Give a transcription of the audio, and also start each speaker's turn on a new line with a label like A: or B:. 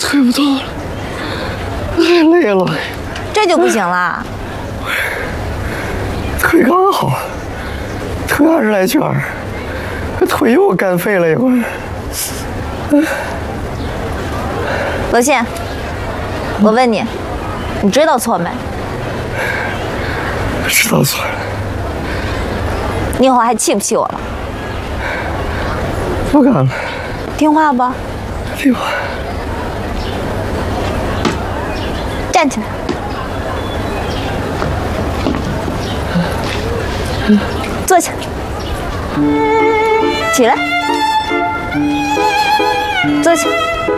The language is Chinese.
A: 推不动了，太累了。
B: 这就不行了？
A: 腿刚好，推20来圈，这腿又干废了一会儿。
B: 罗信，我问你，你知道错没？
A: 知道错了。
B: 你以后还气不气我了？
A: 不敢了。
B: 听话不？
A: 听话。
B: 站起来。坐下。起来。坐下。